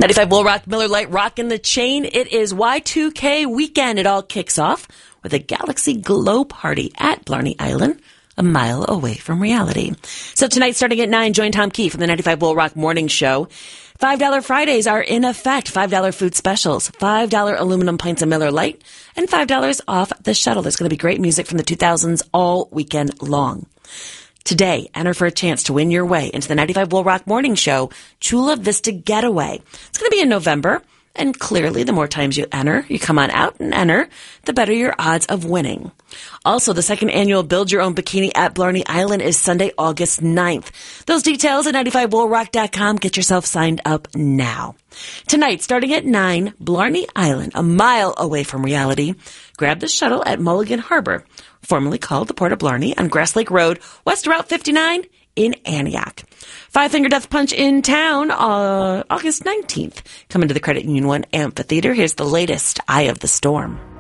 95 Will Rock, Miller Lite, rockin' the chain. It is Y2K weekend. It all kicks off with a Galaxy Glow party at Blarney Island, a mile away from reality. So tonight, starting at 9, join Tom Key from the 95 Will Rock Morning Show. $5 Fridays are in effect. $5 food specials, $5 aluminum pints of Miller Lite, and $5 off the shuttle. There's going to be great music from the 2000s all weekend long. Today, enter for a chance to win your way into the 95 Will Rock Morning Show Chula Vista Getaway. It's going to be in November, and clearly the more times you enter, you come on out and enter, the better your odds of winning. Also, the second annual Build Your Own Bikini at Blarney Island is Sunday, August 9th. Those details at 95willrock.com. Get yourself signed up now. Tonight, starting at 9, Blarney Island, a mile away from reality. Grab the shuttle at Mulligan Harbor, formerly called the Port of Blarney, on Grass Lake Road, west of Route 59 in Antioch. Five Finger Death Punch in town, August 19th. Coming to the Credit Union 1 Amphitheater. Here's the latest, Eye of the Storm.